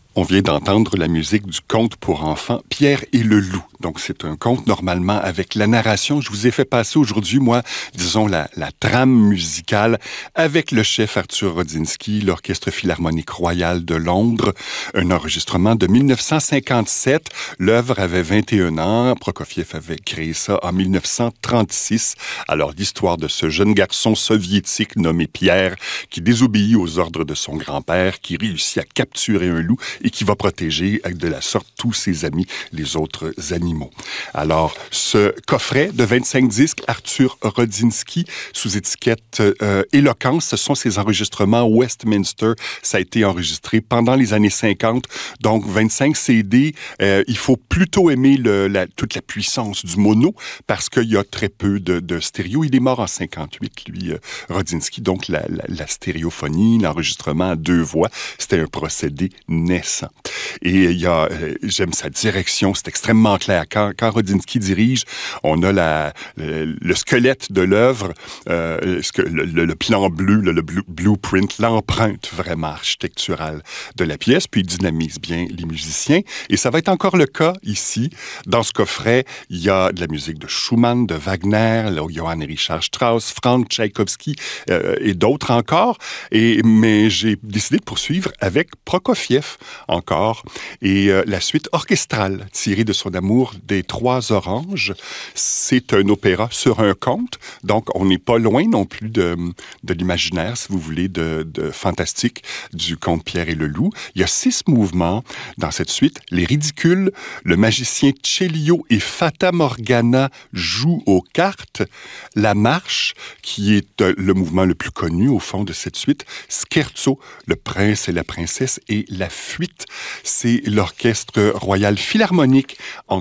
On vient d'entendre la musique du conte pour enfants Pierre et le loup. Donc, c'est un conte normalement avec la narration. Je vous ai fait passer aujourd'hui, moi, disons, la trame musicale avec le chef Arthur Rodziński, l'Orchestre Philharmonique Royal de Londres. Un enregistrement de 1957. L'œuvre avait 21 ans. Prokofiev avait créé ça en 1936. Alors, l'histoire de ce jeune garçon soviétique nommé Pierre qui désobéit aux ordres de son grand-père, qui réussit à capturer un loup et qui va protéger de la sorte tous ses amis, les autres animaux. Alors, ce coffret de 25 disques, Arthur Rodziński, sous étiquette Éloquence, ce sont ses enregistrements Westminster. Ça a été enregistré pendant les années 50. Donc, 25 CD. Il faut plutôt aimer toute la puissance du mono parce qu'il y a très peu de stéréo. Il est mort en 58, lui, Rodziński. Donc, la stéréophonie, l'enregistrement à deux voix, c'était un procédé naissant. Et j'aime sa direction, c'est extrêmement clair. Quand Rodziński dirige, on a le squelette de l'œuvre, le plan bleu, le blueprint, l'empreinte vraiment architecturale de la pièce, puis il dynamise bien les musiciens. Et ça va être encore le cas ici. Dans ce coffret, il y a de la musique de Schumann, de Wagner, Johann Richard Strauss, Franz Tchaïkovski et d'autres encore. Mais j'ai décidé de poursuivre avec Prokofiev encore, et la suite orchestrale tirée de son amour des Trois Oranges. C'est un opéra sur un conte, donc on n'est pas loin non plus de l'imaginaire, si vous voulez, de fantastique du conte Pierre et le loup. Il y a 6 mouvements dans cette suite. Les ridicules, le magicien Célio et Fata Morgana jouent aux cartes, la marche, qui est le mouvement le plus connu au fond de cette suite, Scherzo, le prince et la princesse, et la fuite, c'est l'Orchestre Royal Philharmonique en